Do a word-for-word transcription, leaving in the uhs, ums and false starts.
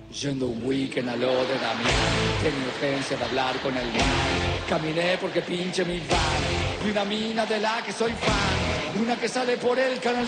Yendo un weekend a lo de Damián, tenía urgencia de hablar con el man. Caminé porque pinche mi van, y una mina de la que soy fan, una que sale por el canal